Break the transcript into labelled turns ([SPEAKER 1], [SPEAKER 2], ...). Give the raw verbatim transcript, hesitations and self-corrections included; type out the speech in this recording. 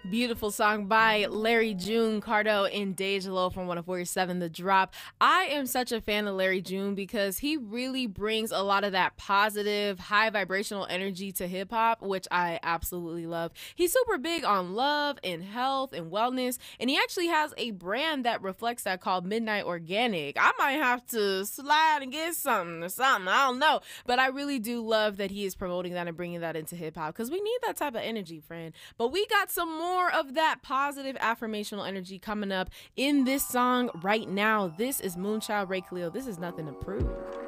[SPEAKER 1] Beautiful song by Larry June, Cardo, and D'Angelo from one oh four point seven The Drop. I am such a fan of Larry June because he really brings a lot of that positive, high vibrational energy to hip hop, which I absolutely love. He's super big on love and health and wellness, and he actually has a brand that reflects that called Midnight Organic. I might have to slide and get something or something. I don't know. But I really do love that he is promoting that and bringing that into hip hop because we need that type of energy, friend. But we got some more More of that positive affirmational energy coming up in this song right now. This is Moonchild Ray Khalil. This is Nothing to Prove.